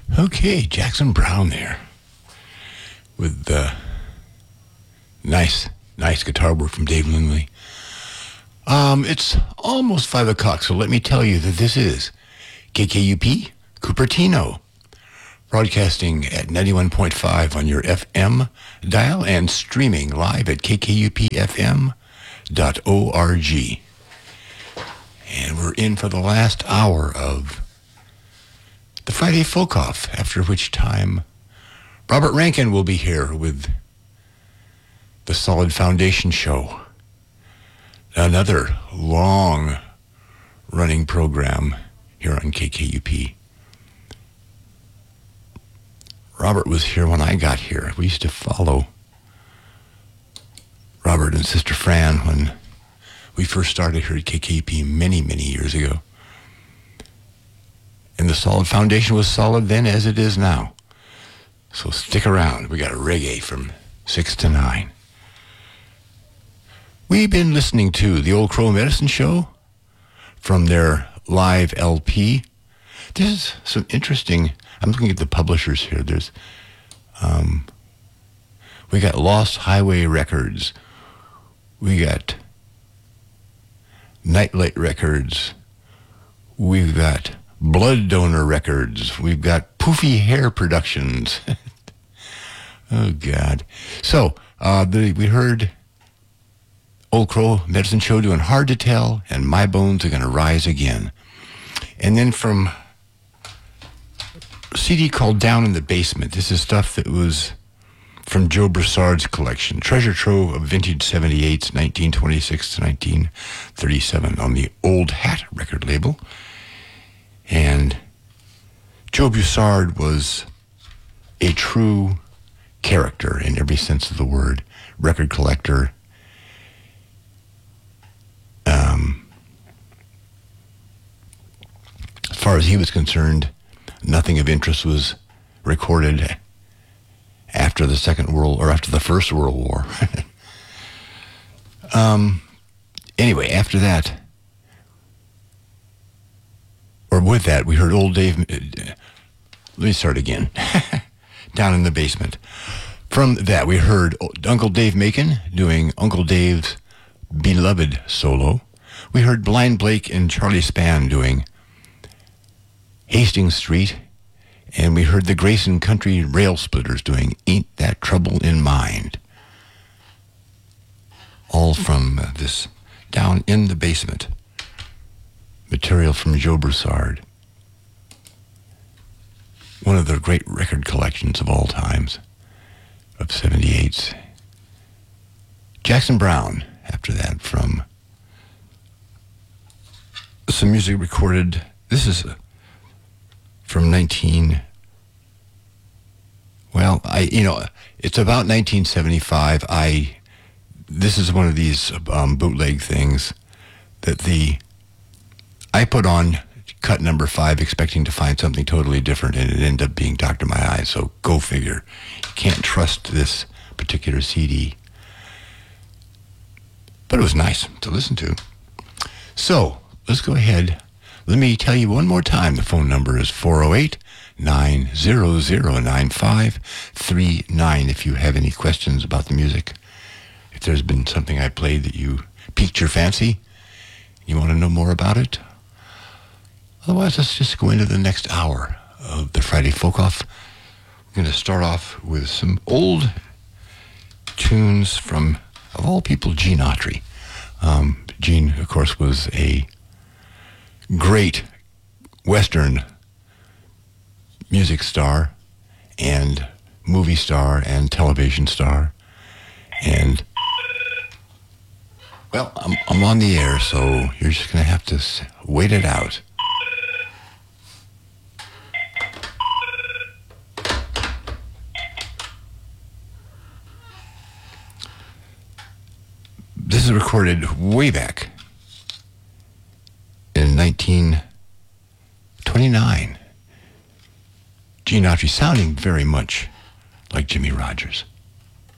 Okay, Jackson Browne there with nice guitar work from Dave Lindley. It's almost 5 o'clock, so let me tell you that this is KKUP Cupertino, broadcasting at 91.5 on your FM dial and streaming live at kkupfm.org. And we're in for the last hour of the Friday Folk-Off, after which time Robert Rankin will be here with the Solid Foundation Show. Another long-running program here on KKUP. Robert was here when I got here. We used to follow Robert and Sister Fran when we first started here at KKUP many, many years ago. And the Solid Foundation was solid then as it is now. So stick around. We got a reggae from 6 to 9. We've been listening to the Old Crow Medicine Show from their live LP. There's some interesting, I'm looking at the publishers here. There's, we got Lost Highway Records. We got Nightlight Records. We've got Blood Donor Records. We've got Poofy Hair Productions. Oh, God. So, we heard Old Crow Medicine Show doing Hard to Tell and My Bones Are Gonna Rise Again. And then from a CD called Down in the Basement, this is stuff that was from Joe Broussard's collection, Treasure Trove of Vintage 78s, 1926 to 1937, on the Old Hat record label. And Joe Broussard was a true character in every sense of the word, record collector. As far as he was concerned, nothing of interest was recorded after the after the First World War. Anyway, after that, or with that, we heard old Dave. Let me start again. Down in the Basement. From that, we heard Uncle Dave Macon doing Uncle Dave's Beloved solo. We heard Blind Blake and Charlie Spann doing Hastings Street. And we heard the Grayson Country Rail Splitters doing Ain't That Trouble in Mind. All from this Down in the Basement material from Joe Broussard. One of the great record collections of all times, of 78s. Jackson Browne, after that, from some music recorded. This is from it's about 1975. This is one of these bootleg things that I put on cut number 5 expecting to find something totally different, and it ended up being Dr. My Eyes, so go figure. You can't trust this particular CD. But it was nice to listen to. So, let's go ahead. Let me tell you one more time. The phone number is 408-900-9539 if you have any questions about the music. If there's been something I played that you piqued your fancy, you want to know more about it. Otherwise, let's just go into the next hour of the Friday Folk-Off. We're going to start off with some old tunes from, of all people, Gene Autry. Gene, of course, was a great Western music star and movie star and television star. And, well, I'm on the air, so you're just going to have to wait it out. This is recorded way back in 1929. Gene Autry sounding very much like Jimmie Rodgers.